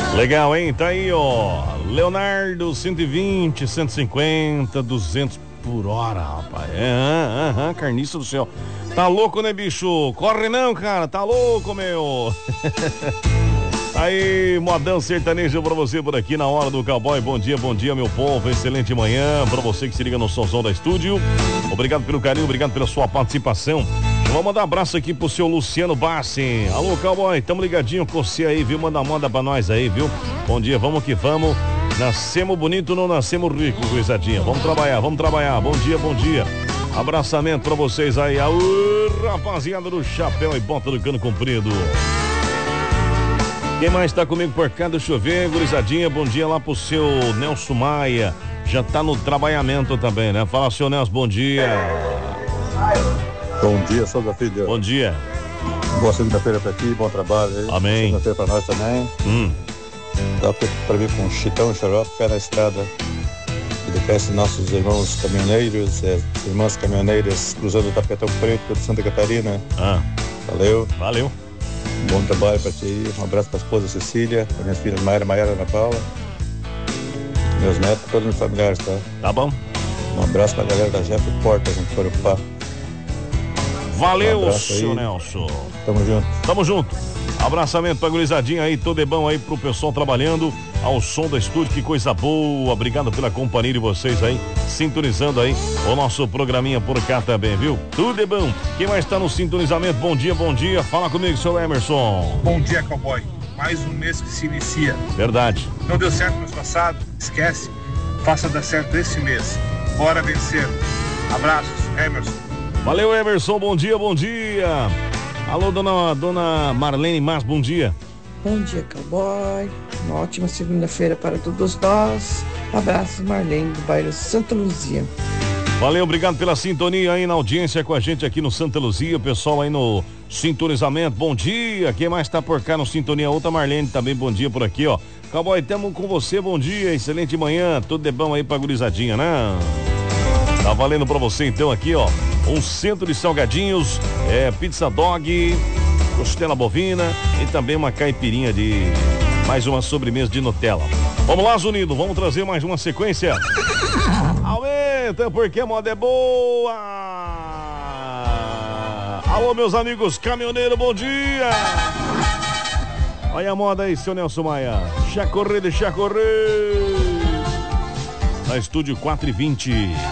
Legal, hein? Tá aí, ó. Leonardo, 120, 150, 200 por hora, rapaz. Carniça do céu. Tá louco, né, bicho? Corre não, cara. Tá louco, meu. Aí, modão sertanejo pra você por aqui na hora do cowboy. Bom dia, meu povo. Excelente manhã pra você que se liga no Sonzão da Estúdio. Obrigado pelo carinho, obrigado pela sua participação. Eu vou mandar um abraço aqui pro seu Luciano Bassi. Alô, cowboy, tamo ligadinho com você aí, viu? Manda pra nós aí, viu? Bom dia, vamos que vamos. Nascemos bonito, não nascemos rico, gurizadinha. Vamos trabalhar. Bom dia. Abraçamento pra vocês aí. Aô, rapaziada do chapéu e bota do cano comprido. Quem mais tá comigo por cá? Deixa eu ver, gurizadinha. Bom dia lá pro seu Nelson Maia. Já tá no trabalhamento também, né? Fala, seu Nelson, bom dia. Bom dia, Souza Filho. Bom dia. Boa segunda-feira pra ti, bom trabalho aí. Amém. Segunda-feira pra nós também. Dá pra vir com Chitão, Xarope, pé na estrada. Educar nossos irmãos caminhoneiros, irmãs caminhoneiras cruzando o Tapetão Preto de Santa Catarina. Valeu. Bom trabalho pra ti. Um abraço pra esposa Cecília, pra minhas filhas Maiara e Ana Paula. Meus netos, todos os familiares, tá? Tá bom. Um abraço pra galera da Jeff Portas, em Corupá. Valeu, seu Nelson. Tamo junto. Abraçamento pra gurizadinha aí, tudo é bom aí pro pessoal trabalhando ao som da estúdio, que coisa boa. Obrigado pela companhia de vocês aí, sintonizando aí o nosso programinha por cá também, viu? Tudo é bom. Quem mais tá no sintonizamento? Bom dia. Fala comigo, seu Emerson. Bom dia, cowboy. Mais um mês que se inicia. Verdade. Não deu certo no mês passado? Esquece. Faça dar certo esse mês. Bora vencer. Abraços, Emerson. Valeu, Emerson, bom dia. Alô, dona Marlene Mas, bom dia. Bom dia, cowboy. Uma ótima segunda-feira para todos nós. Abraço, Marlene, do bairro Santa Luzia. Valeu, obrigado pela sintonia aí na audiência com a gente aqui no Santa Luzia, o pessoal aí no sintonizamento, bom dia. Quem mais tá por cá no sintonia? Outra Marlene também, bom dia por aqui, ó. Cowboy, tamo com você, bom dia, excelente manhã, tudo de bom aí pra gurizadinha, né? Tá valendo pra você então aqui, ó, um centro de salgadinhos, pizza dog, costela bovina e também uma caipirinha de mais uma sobremesa de Nutella. Vamos lá, Zunido, vamos trazer mais uma sequência. Aumenta, porque a moda é boa. Alô, meus amigos caminhoneiros, bom dia. Olha a moda aí, seu Nelson Maia. Deixa correr. Na Estúdio 420.